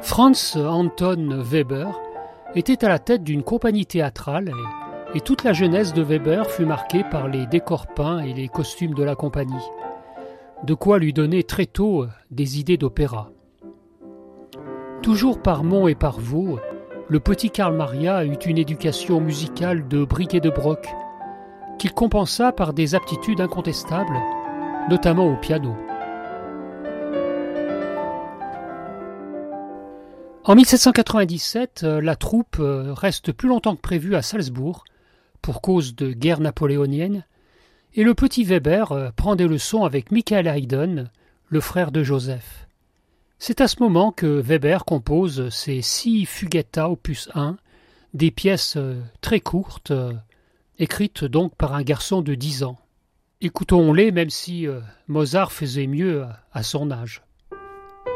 Franz Anton Weber était à la tête d'une compagnie théâtrale et toute la jeunesse de Weber fut marquée par les décors peints et les costumes de la compagnie. De quoi lui donner très tôt des idées d'opéra. Toujours par Mont et par Vaux, le petit Karl Maria eut une éducation musicale de bric et de broc, qu'il compensa par des aptitudes incontestables, notamment au piano. En 1797, la troupe reste plus longtemps que prévu à Salzbourg, pour cause de guerre napoléonienne, et le petit Weber prend des leçons avec Michael Haydn, le frère de Joseph. C'est à ce moment que Weber compose ses 6 Fugetta opus 1, des pièces très courtes, écrites donc par un garçon de 10 ans. Écoutons-les même si Mozart faisait mieux à son âge.